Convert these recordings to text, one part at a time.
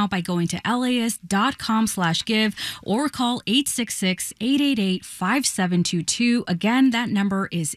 now by going to LAist.com/give or call 866-888-5722. Again, that number is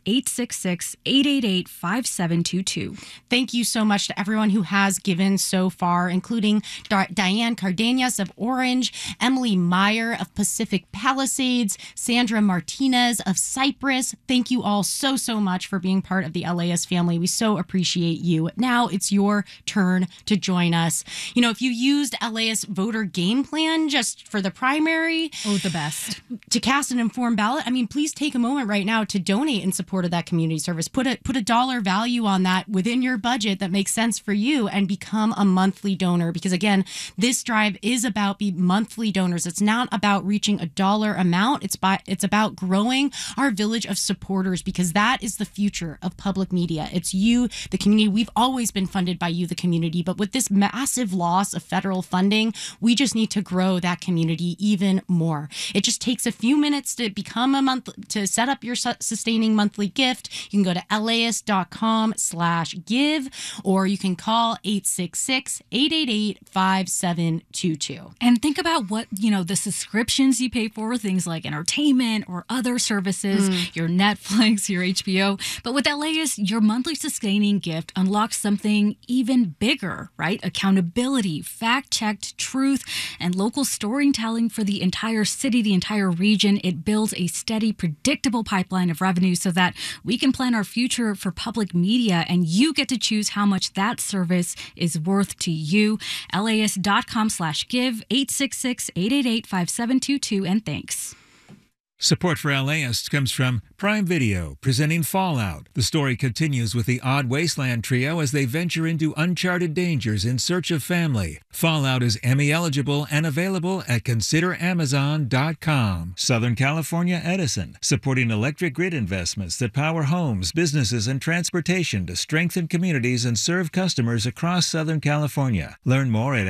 866-888-5722. Thank you so much to everyone who has given so far, including Diane Cardenas of Orange, Emily Meyer of Pacific Palisades, Sandra Martinez of Cyprus. Thank you all so much for being part of the LAist family. We so appreciate you. Now it's your turn to join us. You know, if you used LAist voter game plan just for the primary, the best, to cast an informed ballot, I mean, please take a moment right now to donate in support of that community service. Put a dollar value on that within your budget that makes sense for you and become a monthly donor. Because again, this drive is about monthly donors. It's not about reaching a dollar amount. It's about growing our village of supporters, because that is the future of public media. It's you, the community. We've always been funded by you, the community, but with this massive loss of federal funding, we just need to grow that community even more. It just takes a few minutes to to set up your sustaining monthly gift. You can go to LAist.com/give, or you can call 866-888-5722. And think about what, the subscriptions you pay for, things like entertainment or other services, your Netflix, your HBO. But with LAist, your monthly sustaining gift unlocks something even bigger, right? Accountability, fact-checked truth, and local storytelling for the entire city, the entire region. It builds a steady, predictable pipeline of revenue so that we can plan our future for public media, and you get to choose how much that service is worth to you. LAist.com/give, 866-888-5722, and thanks. Support for LAist comes from Prime Video, presenting Fallout. The story continues with the Odd Wasteland trio as they venture into uncharted dangers in search of family. Fallout is Emmy eligible and available at consideramazon.com. Southern California Edison, supporting electric grid investments that power homes, businesses, and transportation to strengthen communities and serve customers across Southern California. Learn more at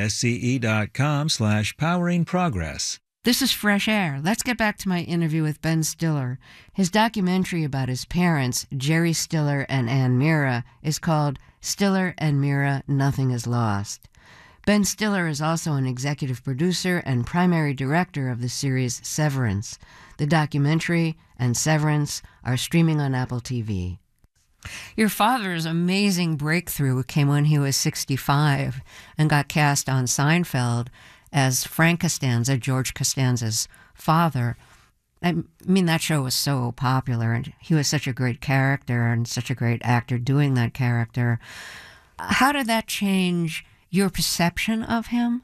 sce.com/poweringprogress. This is Fresh Air. Let's get back to my interview with Ben Stiller. His documentary about his parents, Jerry Stiller and Ann Mira, is called Stiller and Mira, Nothing is Lost. Ben Stiller is also an executive producer and primary director of the series Severance. The documentary and Severance are streaming on Apple TV. Your father's amazing breakthrough came when he was 65 and got cast on Seinfeld as Frank Costanza, George Costanza's father. I mean, that show was so popular, and he was such a great character and such a great actor doing that character. How did that change your perception of him?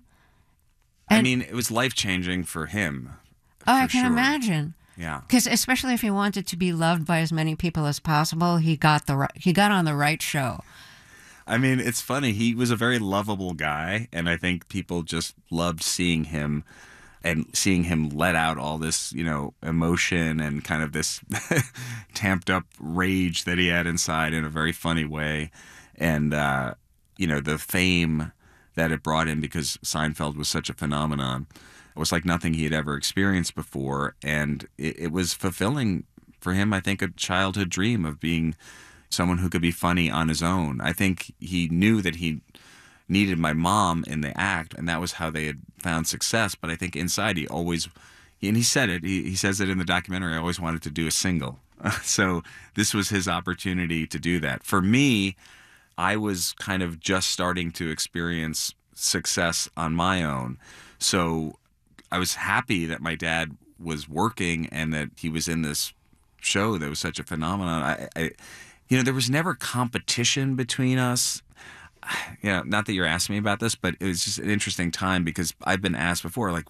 I mean, it was life-changing for him. Oh, I can imagine. Yeah. Because especially if he wanted to be loved by as many people as possible, he got on the right show. I mean, it's funny. He was a very lovable guy, and I think people just loved seeing him and seeing him let out all this, emotion and kind of this tamped up rage that he had inside in a very funny way. And, the fame that it brought him, because Seinfeld was such a phenomenon, it was like nothing he had ever experienced before. And it was fulfilling for him, I think, a childhood dream of being someone who could be funny on his own. I think he knew that he needed my mom in the act, and that was how they had found success. But I think inside he always, and he said it, he says it in the documentary, I always wanted to do a single. So this was his opportunity to do that. For me, I was kind of just starting to experience success on my own. So I was happy that my dad was working and that he was in this show that was such a phenomenon. There was never competition between us. Not that you're asking me about this, but it was just an interesting time because I've been asked before, like,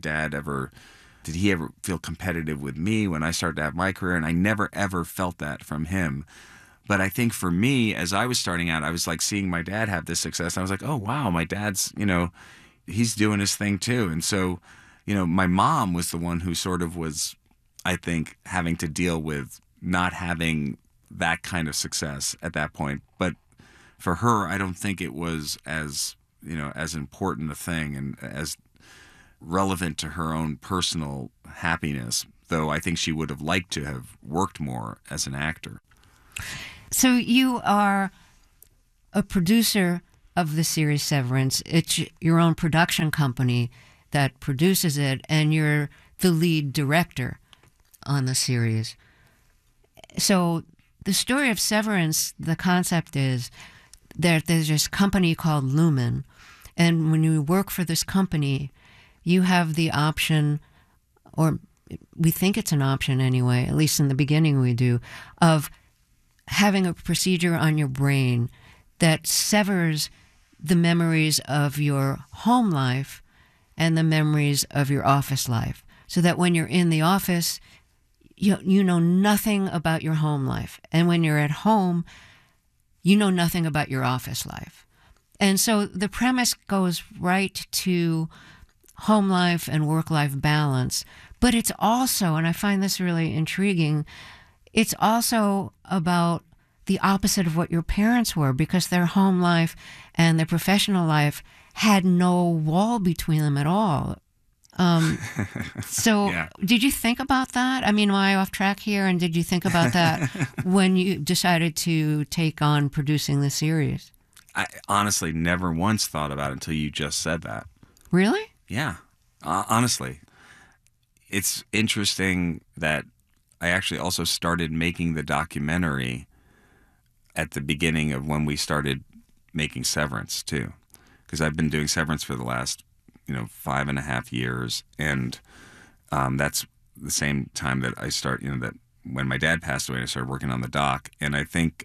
did he ever feel competitive with me when I started to have my career? And I never, ever felt that from him. But I think for me, as I was starting out, I was like seeing my dad have this success. And I was like, oh, wow, my dad's, he's doing his thing too. And so, my mom was the one who sort of was, I think, having to deal with not having that kind of success at that point. But for her, I don't think it was as important a thing and as relevant to her own personal happiness, though I think she would have liked to have worked more as an actor. So you are a producer of the series Severance. It's your own production company that produces it, and you're the lead director on the series. So the story of Severance, the concept is that there's this company called Lumen, and when you work for this company, you have the option, or we think it's an option anyway, at least in the beginning we do, of having a procedure on your brain that severs the memories of your home life and the memories of your office life, so that when you're in the office, you know nothing about your home life. And when you're at home, you know nothing about your office life. And so the premise goes right to home life and work-life balance. But it's also, and I find this really intriguing, it's also about the opposite of what your parents were, because their home life and their professional life had no wall between them at all. So Yeah. Did you think about that? I mean, am I off track here? And did you think about that when you decided to take on producing the series? I honestly never once thought about it until you just said that. Really? Yeah, honestly. It's interesting that I actually also started making the documentary at the beginning of when we started making Severance, too. Because I've been doing Severance for the last, 5.5 years. And that's the same time that I that when my dad passed away, I started working on the doc. And I think,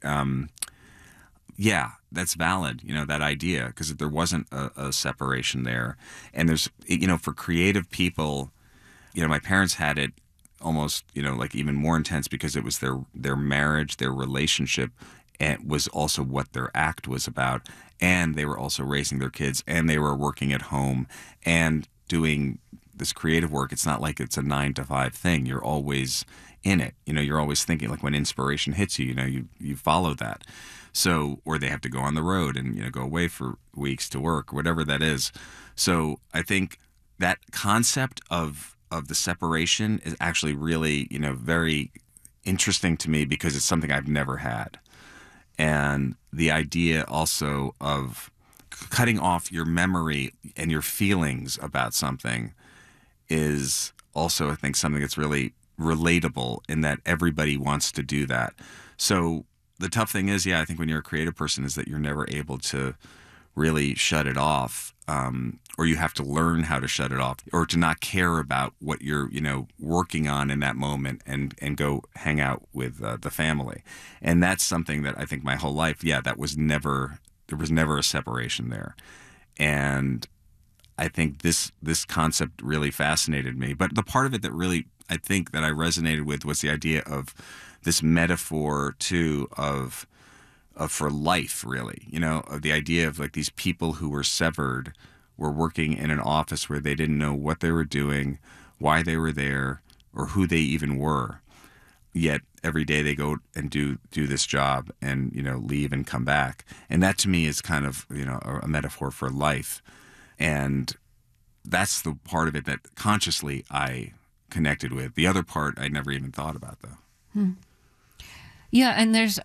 yeah, that's valid, that idea, because there wasn't a separation there. And there's, for creative people, my parents had it almost, like even more intense, because it was their marriage, their relationship, and was also what their act was about. And they were also raising their kids, and they were working at home and doing this creative work. It's not like it's a 9-to-5 thing. You're always in it. You're always thinking, like when inspiration hits you, you follow that. So, or they have to go on the road and, go away for weeks to work, whatever that is. So I think that concept of the separation is actually really, very interesting to me, because it's something I've never had. And the idea also of cutting off your memory and your feelings about something is also, I think, something that's really relatable, in that everybody wants to do that. So the tough thing is, I think when you're a creative person, is that you're never able to really shut it off, or you have to learn how to shut it off, or to not care about what you're, working on in that moment, and go hang out with the family. And that's something that I think my whole life, there was never a separation there. And I think this concept really fascinated me. But the part of it that really, I think, that I resonated with was the idea of this metaphor too of for life, really, of the idea of like these people who were severed were working in an office where they didn't know what they were doing, why they were there, or who they even were. Yet every day they go and do this job, and, leave and come back. And that to me is kind of, a metaphor for life. And that's the part of it that consciously I connected with. The other part I never even thought about, though. Yeah, and there's,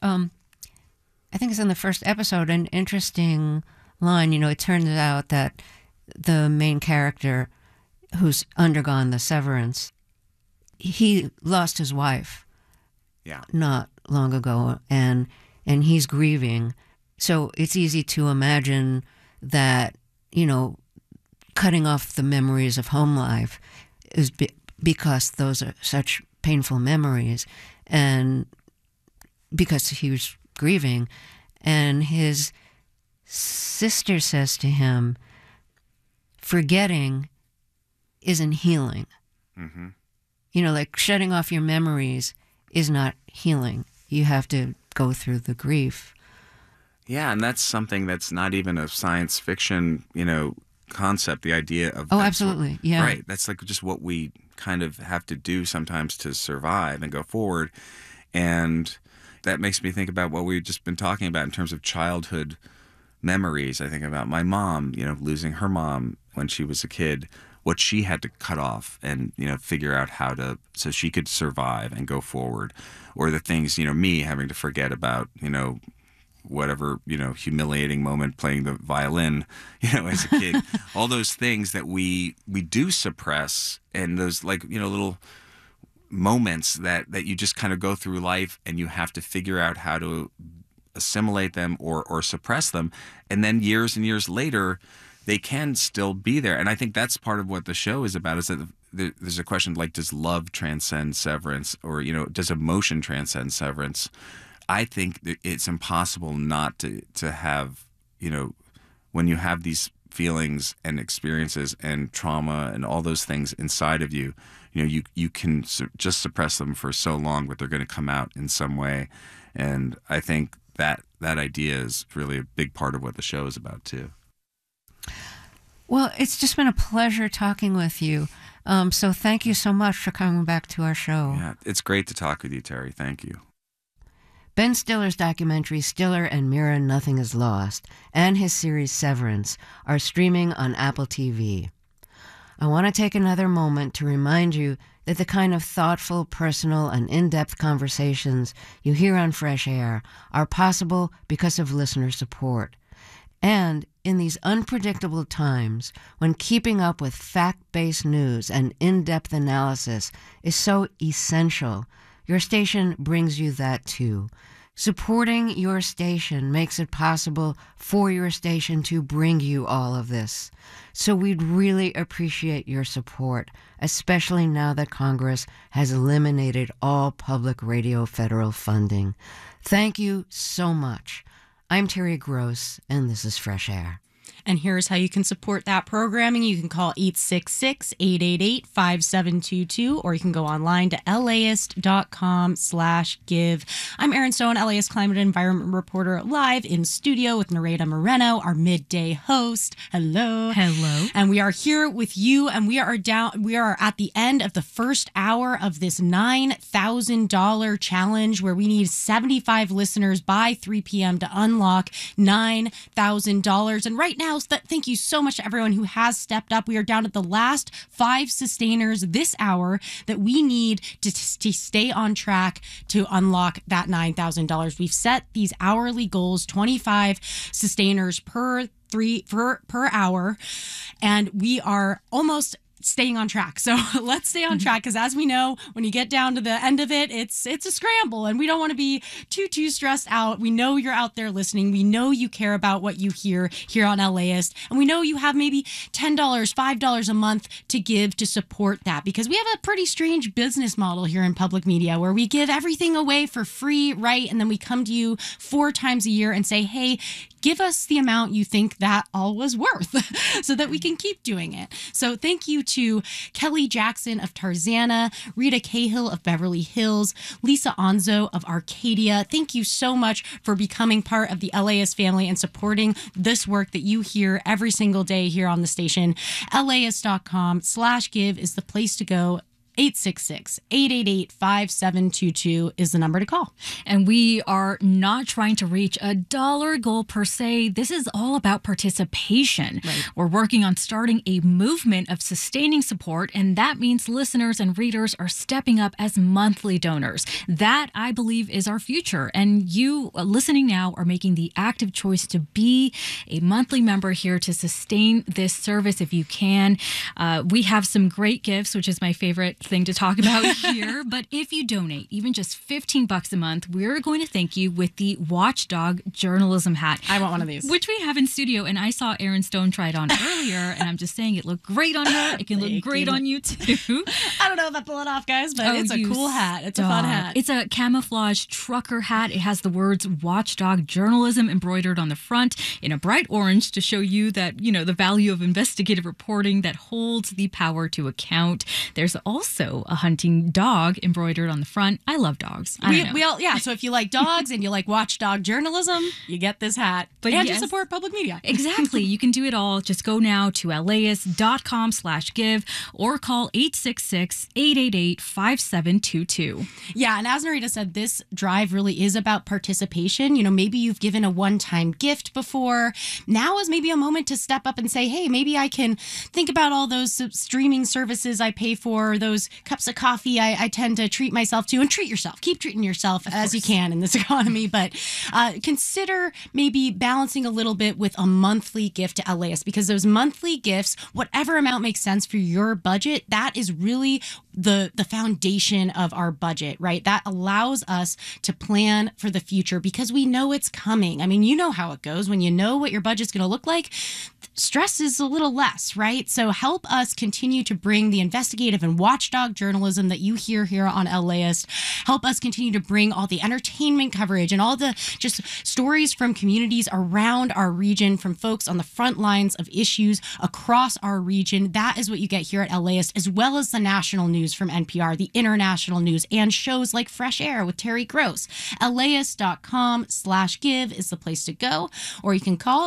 I think it's in the first episode, an interesting line. It turns out that the main character, who's undergone the severance, he lost his wife not long ago, and he's grieving. So it's easy to imagine that, cutting off the memories of home life is because those are such painful memories, and because he was grieving. And his sister says to him, forgetting isn't healing. Mm-hmm. Like shutting off your memories is not healing. You have to go through the grief. Yeah, and that's something that's not even a science fiction, concept, the idea of... Oh, absolutely, yeah. Right, that's like just what we kind of have to do sometimes to survive and go forward. And that makes me think about what we've just been talking about in terms of childhood memories. I think about my mom, losing her mom when she was a kid, what she had to cut off and, figure out how to, so she could survive and go forward. Or the things, me having to forget about, whatever, humiliating moment playing the violin, as a kid. All those things that we do suppress, and those little moments that you just kind of go through life and you have to figure out how to assimilate them or suppress them. And then years and years later, they can still be there. And I think that's part of what the show is about, is that there's a question like, does love transcend severance? Or, does emotion transcend severance? I think that it's impossible not to have, when you have these feelings and experiences and trauma and all those things inside of you, you can just suppress them for so long, but they're going to come out in some way. And I think that idea is really a big part of what the show is about too. Well, it's just been a pleasure talking with you. So thank you so much for coming back to our show. Yeah, it's great to talk with you, Terry. Thank you. Ben Stiller's documentary Stiller and Meara Nothing Is Lost and his series Severance are streaming on Apple TV. I want to take another moment to remind you that the kind of thoughtful, personal, and in-depth conversations you hear on Fresh Air are possible because of listener support. And in these unpredictable times, when keeping up with fact-based news and in-depth analysis is so essential, your station brings you that too. Supporting your station makes it possible for your station to bring you all of this. So we'd really appreciate your support, especially now that Congress has eliminated all public radio federal funding. Thank you so much. I'm Terry Gross, and this is Fresh Air. And here's how you can support that programming. You can call 866-888-5722, or you can go online to laist.com/give. I'm Erin Stone, LAist Climate and Environment Reporter, live in studio with Nareda Moreno, our midday host. Hello. Hello. And we are here with you, and we are at the end of the first hour of this $9,000 challenge, where we need 75 listeners by 3 p.m. to unlock $9,000. And right now, thank you so much to everyone who has stepped up. We are down at the last 5 sustainers this hour that we need to stay on track to unlock that $9,000. We've set these hourly goals, 25 sustainers per hour, and we are almost staying on track. So let's stay on track, because as we know, when you get down to the end of it, it's a scramble, and we don't want to be too stressed out. We know you're out there listening. We know you care about what you hear here on LAist, and we know you have maybe $10, $5 a month to give to support that, because we have a pretty strange business model here in public media where we give everything away for free, right? And then we come to you 4 times a year and say, hey, give us the amount you think that all was worth so that we can keep doing it. So thank you to Kelly Jackson of Tarzana, Rita Cahill of Beverly Hills, Lisa Onzo of Arcadia. Thank you so much for becoming part of the LAist family and supporting this work that you hear every single day here on the station. LAist.com/give is the place to go. 866-888-5722 is the number to call. And we are not trying to reach a dollar goal per se. This is all about participation. Right. We're working on starting a movement of sustaining support, and that means listeners and readers are stepping up as monthly donors. That, I believe, is our future. And you listening now are making the active choice to be a monthly member here to sustain this service if you can. We have some great gifts, which is my favorite thing to talk about here. But if you donate even just $15 a month, we're going to thank you with the Watchdog journalism hat. I want one of these, which we have in studio, and I saw Erin Stone try it on earlier, and I'm just saying it looked great on her. It can look great on you too. I don't know if I pull it off, guys, but it's a cool hat. It's a fun hat. It's a camouflage trucker hat. It has the words Watchdog journalism embroidered on the front in a bright orange to show you that, the value of investigative reporting that holds the power to account. There's also a hunting dog embroidered on the front. I love dogs. So if you like dogs and you like Watchdog journalism, you get this hat. But and you support public media. Exactly. You can do it all. Just go now to laist.com/give or call 866-888-5722. Yeah, and as Narita said, this drive really is about participation. Maybe you've given a one-time gift before. Now is maybe a moment to step up and say, hey, maybe I can think about all those streaming services I pay for, those those cups of coffee I tend to treat myself to. And treat yourself. Keep treating yourself as you can in this economy. But consider maybe balancing a little bit with a monthly gift to LAist, because those monthly gifts, whatever amount makes sense for your budget, that is really the foundation of our budget, right? That allows us to plan for the future because we know it's coming. I mean, you know how it goes. When you know what your budget's going to look like, stress is a little less, right? So help us continue to bring the investigative and watchdog journalism that you hear here on LAist. Help us continue to bring all the entertainment coverage and all the just stories from communities around our region, from folks on the front lines of issues across our region. That is what you get here at LAist, as well as the national news from NPR, the international news, and shows like Fresh Air with Terry Gross. LAist.com/give is the place to go, or you can call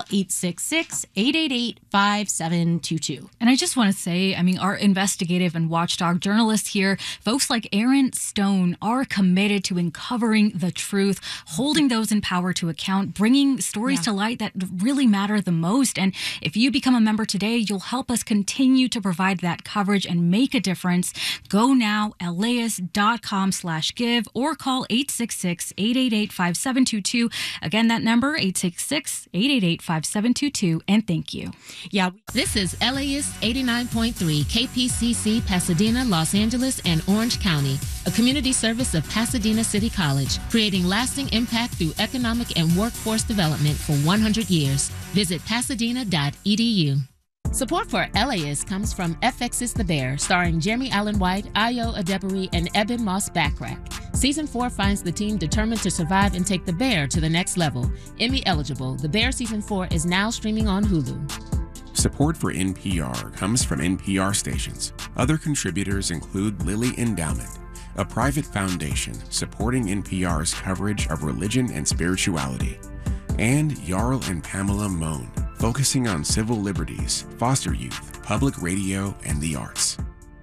866-888-5722. And I just want to say, I mean, our investigative and watchdog journalists here, folks like Aaron Stone, are committed to uncovering the truth, holding those in power to account, bringing stories to light that really matter the most. And if you become a member today, you'll help us continue to provide that coverage and make a difference. Go now, LAist.com/give, or call 866-888-5722. Again, that number, 866-888-5722. And thank you. Yeah. This is LAist 89.3 KPCC, Pasadena, Los Angeles, and Orange County, a community service of Pasadena City College, creating lasting impact through economic and workforce development for 100 years. Visit pasadena.edu. Support for LAist comes from FX's The Bear, starring Jeremy Allen White, Ayo Adebari, and Eben Moss-Backrack. Season 4 finds the team determined to survive and take The Bear to the next level. Emmy eligible, The Bear Season 4 is now streaming on Hulu. Support for NPR comes from NPR stations. Other contributors include Lilly Endowment, a private foundation supporting NPR's coverage of religion and spirituality, and Jarl and Pamela Mohn, focusing on civil liberties, foster youth, public radio, and the arts.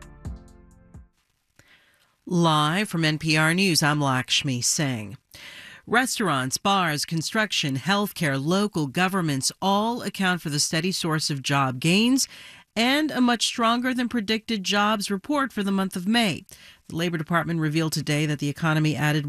Live from NPR News, I'm Lakshmi Singh. Restaurants, bars, construction, healthcare, local governments all account for the steady source of job gains and a much stronger than predicted jobs report for the month of May. The Labor Department revealed today that the economy added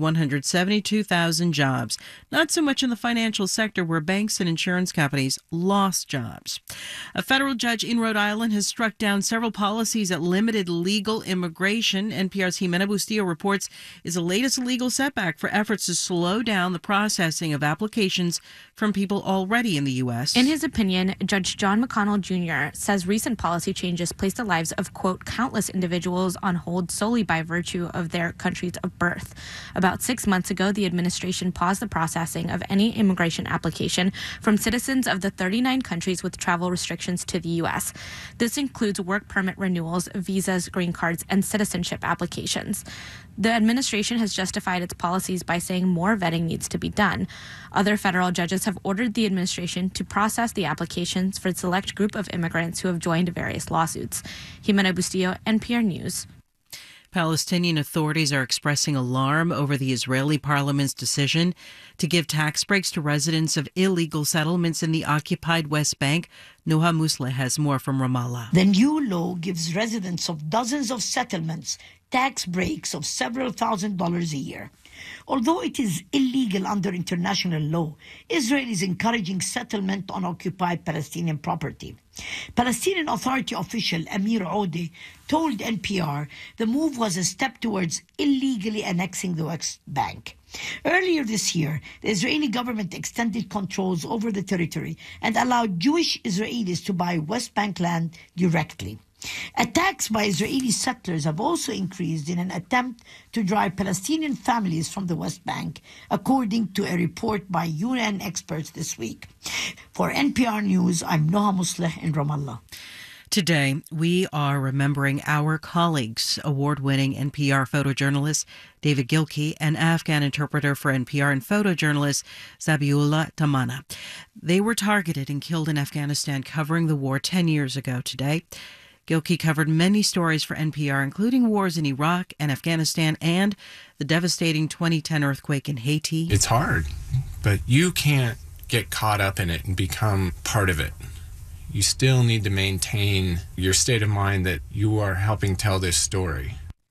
172,000 jobs, not so much in the financial sector where banks and insurance companies lost jobs. A federal judge in Rhode Island has struck down several policies that limited legal immigration. NPR's Jimena Bustillo reports is the latest legal setback for efforts to slow down the processing of applications from people already in the U.S. In his opinion, Judge John McConnell Jr. says recent policy changes place the lives of, quote, countless individuals on hold solely by virtue of their countries of birth. About 6 months ago, the administration paused the processing of any immigration application from citizens of the 39 countries with travel restrictions to the U.S. This includes work permit renewals, visas, green cards, and citizenship applications. The administration has justified its policies by saying more vetting needs to be done. Other federal judges have ordered the administration to process the applications for a select group of immigrants who have joined various lawsuits. Jimena Bustillo, NPR News. Palestinian authorities are expressing alarm over the Israeli parliament's decision to give tax breaks to residents of illegal settlements in the occupied West Bank. Noha Musleh has more from Ramallah. The new law gives residents of dozens of settlements tax breaks of several $1,000s a year. Although it is illegal under international law, Israel is encouraging settlement on occupied Palestinian property. Palestinian Authority official Amir Ode told NPR the move was a step towards illegally annexing the West Bank. Earlier this year, the Israeli government extended controls over the territory and allowed Jewish Israelis to buy West Bank land directly. Attacks by Israeli settlers have also increased in an attempt to drive Palestinian families from the West Bank, according to a report by UN experts this week. For NPR News, I'm Noha Musleh in Ramallah. Today, we are remembering our colleagues, award-winning NPR photojournalist David Gilkey and Afghan interpreter for NPR and photojournalist Zabiullah Tamana. They were targeted and killed in Afghanistan covering the war 10 years ago today. Gilkey covered many stories for NPR, including wars in Iraq and Afghanistan and the devastating 2010 earthquake in Haiti. It's hard, but you can't get caught up in it and become part of it. You still need to maintain your state of mind that you are helping tell this story.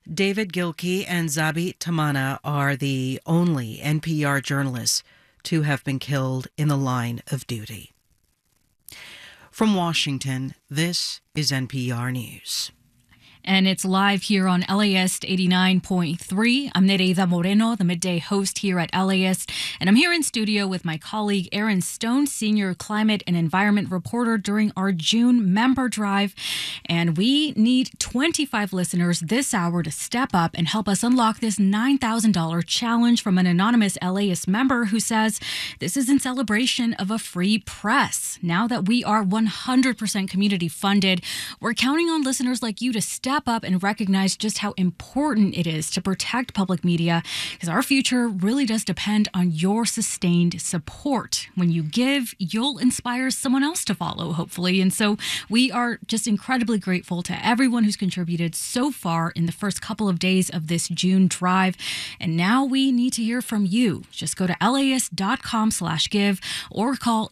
David Gilkey and Zabi Tamana are the only NPR journalists to have been killed in the line of duty. From Washington, this is NPR News. And it's live here on LAist 89.3. I'm Nereida Moreno, the midday host here at LAist. And I'm here in studio with my colleague Aaron Stone, senior climate and environment reporter during our June member drive. And we need 25 listeners this hour to step up and help us unlock this $9,000 challenge from an anonymous LAist member who says this is in celebration of a free press. Now that we are 100% community funded, we're counting on listeners like you to step up and recognize just how important it is to protect public media, because our future really does depend on your sustained support. When you give, you'll inspire someone else to follow, hopefully. And so we are just incredibly grateful to everyone who's contributed so far in the first couple of days of this June drive. And now we need to hear from you. Just go to LAist.com/give or call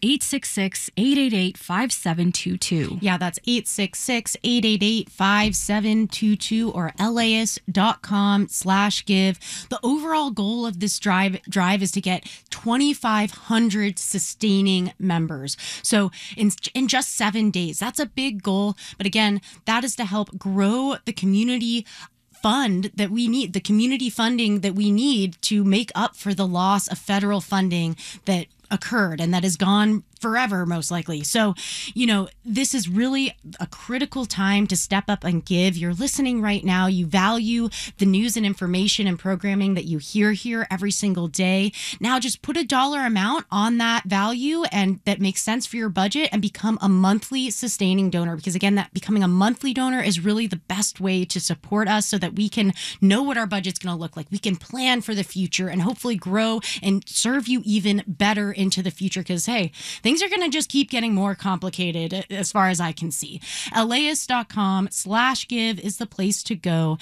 866-888-5722. Yeah, that's 866-888-5722 or LAist.com/give. The overall goal of this drive is to get 2,500 sustaining members. So in just 7 days, that's a big goal. But again, that is to help grow the community fund that we need, the community funding that we need to make up for the loss of federal funding that occurred and that is gone forever, most likely. So, this is really a critical time to step up and give. You're listening right now. You value the news and information and programming that you hear here every single day. Now just put a dollar amount on that value and that makes sense for your budget and become a monthly sustaining donor. Because again, that becoming a monthly donor is really the best way to support us so that we can know what our budget's going to look like. We can plan for the future and hopefully grow and serve you even better into the future. Because, hey, things are going to just keep getting more complicated as far as I can see. LAist.com/give is the place to go.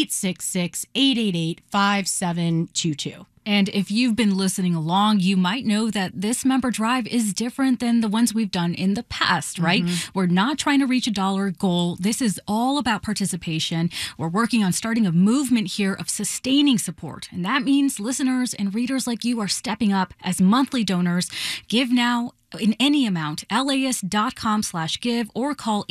866-888-5722. And if you've been listening along, you might know that this member drive is different than the ones we've done in the past, right? Mm-hmm. We're not trying to reach a dollar goal. This is all about participation. We're working on starting a movement here of sustaining support. And that means listeners and readers like you are stepping up as monthly donors. Give now in any amount, LAist.com/give or call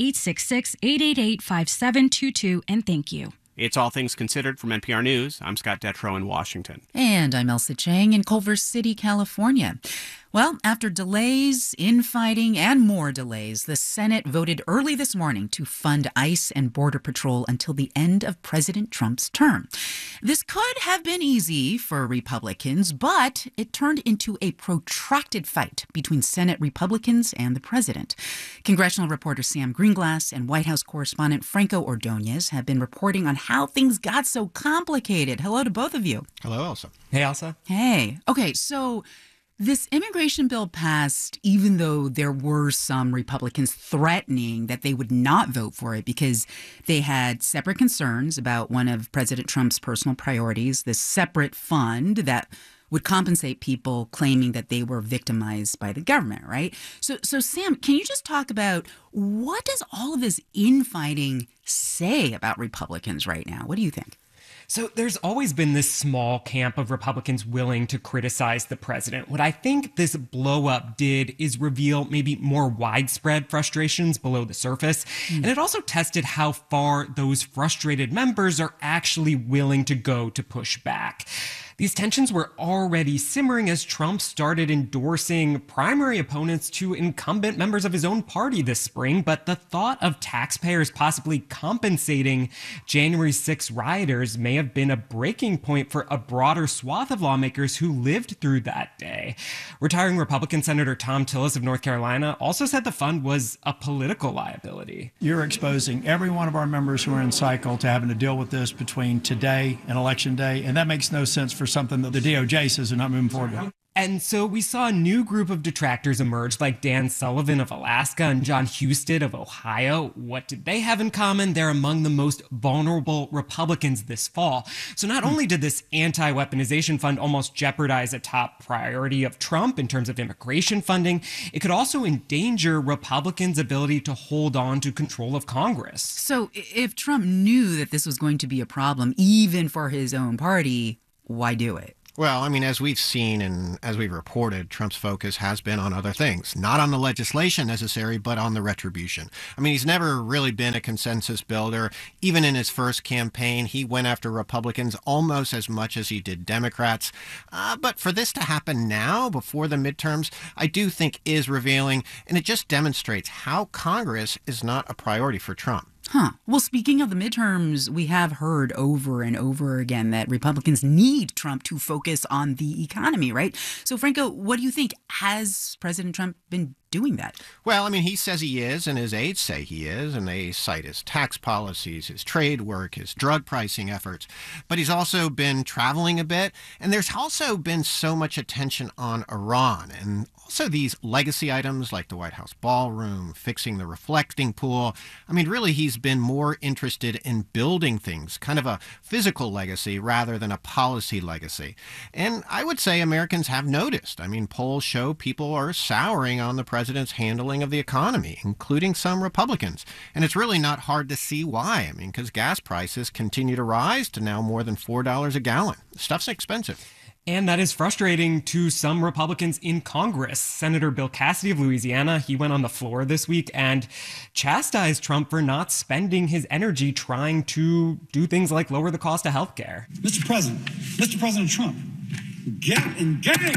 866-888-5722. And thank you. It's All Things Considered from NPR News. I'm Scott Detrow in Washington. And I'm Elsa Chang in Culver City, California. Well, after delays, infighting, and more delays, the Senate voted early this morning to fund ICE and Border Patrol until the end of President Trump's term. This could have been easy for Republicans, but it turned into a protracted fight between Senate Republicans and the president. Congressional reporter Sam Greenglass and White House correspondent Franco Ordonez have been reporting on how things got so complicated. Hello to both of you. Hello, Elsa. Hey, Elsa. Hey. Okay, so this immigration bill passed even though there were some Republicans threatening that they would not vote for it because they had separate concerns about one of President Trump's personal priorities, this separate fund that would compensate people claiming that they were victimized by the government, right? So Sam, can you just talk about what does all of this infighting say about Republicans right now? What do you think? So there's always been this small camp of Republicans willing to criticize the president. What I think this blow up did is reveal maybe more widespread frustrations below the surface. And it also tested how far those frustrated members are actually willing to go to push back. These tensions were already simmering as Trump started endorsing primary opponents to incumbent members of his own party this spring, but the thought of taxpayers possibly compensating January 6 rioters may have been a breaking point for a broader swath of lawmakers who lived through that day. Retiring Republican Senator Thom Tillis of North Carolina also said the fund was a political liability. You're exposing every one of our members who are in cycle to having to deal with this between today and Election Day, and that makes no sense for something that the DOJ says they're not moving forward with. And so we saw a new group of detractors emerge, like Dan Sullivan of Alaska and John Husted of Ohio. What did they have in common? They're among the most vulnerable Republicans this fall. So not only did this anti-weaponization fund almost jeopardize a top priority of Trump in terms of immigration funding, it could also endanger Republicans' ability to hold on to control of Congress. So if Trump knew that this was going to be a problem, even for his own party, why do it? Well, I mean, as we've seen and as we've reported, Trump's focus has been on other things, not on the legislation necessary, but on the retribution. I mean, he's never really been a consensus builder. Even in his first campaign, he went after Republicans almost as much as he did Democrats. But for this to happen now, before the midterms, I do think is revealing, and it just demonstrates how Congress is not a priority for Trump. Well, speaking of the midterms, we have heard over and over again that Republicans need Trump to focus on the economy, right? So, Franco, what do you think? Has President Trump been doing that? Well, I mean, he says he is, and his aides say he is, and they cite his tax policies, his trade work, his drug pricing efforts. But he's also been traveling a bit, and there's also been so much attention on Iran, and also these legacy items like the White House ballroom, fixing the reflecting pool. I mean, really, he's been more interested in building things, kind of a physical legacy rather than a policy legacy. And I would say Americans have noticed. I mean, polls show people are souring on the president's handling of the economy, including some Republicans. And it's really not hard to see why. I mean, because gas prices continue to rise to now more than $4 a gallon. Stuff's expensive. And that is frustrating to some Republicans in Congress. Senator Bill Cassidy of Louisiana, he went on the floor this week and chastised Trump for not spending his energy trying to do things like lower the cost of health care. Mr. President Trump, get engaged.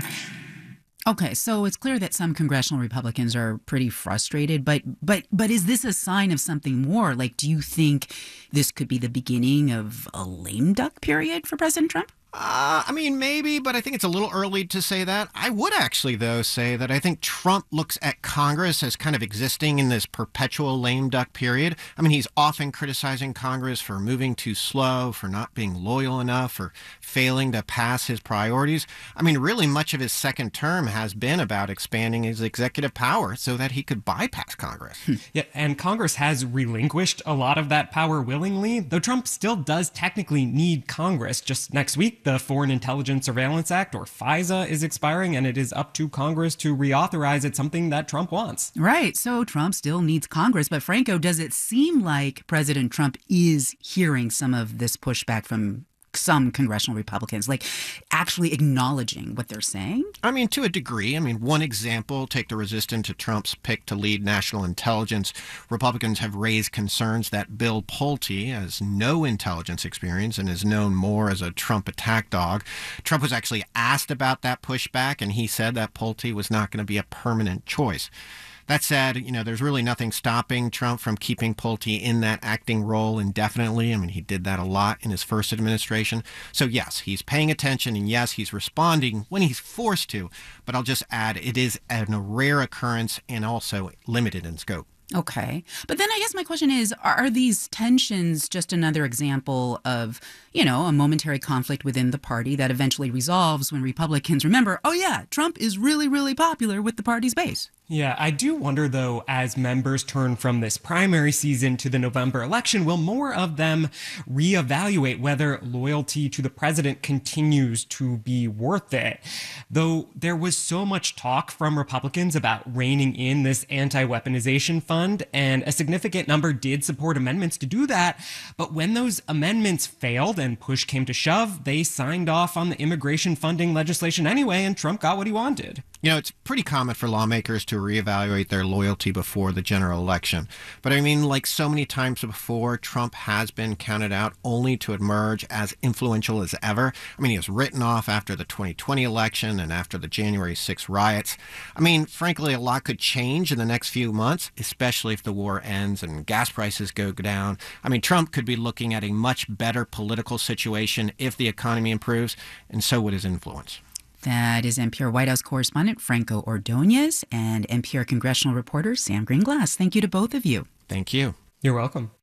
Okay, so it's clear that some congressional Republicans are pretty frustrated, but is this a sign of something more? Like, do you think this could be the beginning of a lame duck period for President Trump? I mean, maybe, but I think it's a little early to say that. I would actually, though, say that I think Trump looks at Congress as kind of existing in this perpetual lame duck period. I mean, he's often criticizing Congress for moving too slow, for not being loyal enough, for failing to pass his priorities. I mean, really much of his second term has been about expanding his executive power so that he could bypass Congress. Yeah, and Congress has relinquished a lot of that power willingly, though Trump still does technically need Congress. Just next week, the Foreign Intelligence Surveillance Act, or FISA, is expiring, and it is up to Congress to reauthorize it, something that Trump wants. Right. So Trump still needs Congress. But Franco, does it seem like President Trump is hearing some of this pushback from some congressional Republicans, like actually acknowledging what they're saying? I mean, to a degree. I mean, one example, take the resistance to Trump's pick to lead national intelligence. Republicans have raised concerns that Bill Pulte has no intelligence experience and is known more as a Trump attack dog. Trump was actually asked about that pushback, and he said that Pulte was not going to be a permanent choice. That said, you know, there's really nothing stopping Trump from keeping Pulte in that acting role indefinitely. I mean, he did that a lot in his first administration. So, yes, he's paying attention, and yes, he's responding when he's forced to. But I'll just add, it is a rare occurrence and also limited in scope. Okay. But then I guess my question is, are these tensions just another example of, you know, a momentary conflict within the party that eventually resolves when Republicans remember, oh, yeah, Trump is really, really popular with the party's base? Yeah, I do wonder, though, as members turn from this primary season to the November election, will more of them reevaluate whether loyalty to the president continues to be worth it? Though there was so much talk from Republicans about reining in this anti-weaponization fund, and a significant number did support amendments to do that. But when those amendments failed and push came to shove, they signed off on the immigration funding legislation anyway, and Trump got what he wanted. You know, it's pretty common for lawmakers to reevaluate their loyalty before the general election. But I mean, like so many times before, Trump has been counted out only to emerge as influential as ever. I mean, he was written off after the 2020 election and after the January 6 riots. I mean, frankly, a lot could change in the next few months, especially if the war ends and gas prices go down. I mean, Trump could be looking at a much better political situation if the economy improves, and so would his influence. That is NPR White House correspondent Franco Ordonez and NPR congressional reporter Sam Greenglass. Thank you to both of you. Thank you. You're welcome.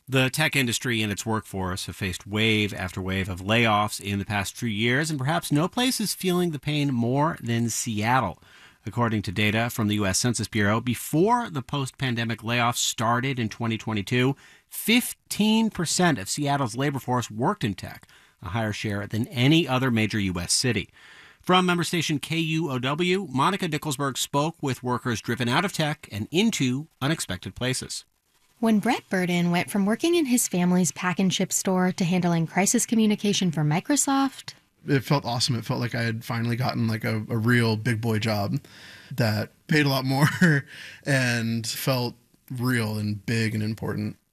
The tech industry and its workforce have faced wave after wave of layoffs in the past few years, and perhaps no place is feeling the pain more than Seattle. According to data from the U.S. Census Bureau, before the post-pandemic layoffs started in 2022, 15% of Seattle's labor force worked in tech, a higher share than any other major U.S. city. From member station KUOW, Monica Dicklesberg spoke with workers driven out of tech and into unexpected places. When Brett Burden went from working in his family's pack and ship store to handling crisis communication for Microsoft, it felt awesome. It felt like I had finally gotten like a real big boy job that paid a lot more and felt real and big and important.